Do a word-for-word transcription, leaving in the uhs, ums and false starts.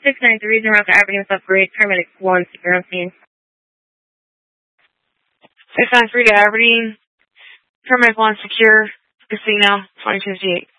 six nine three, Route to Aberdeen with upgrade, paramedic one, secure on scene. six nine three to Aberdeen, paramedic one, secure, casino, twenty fifty-eight.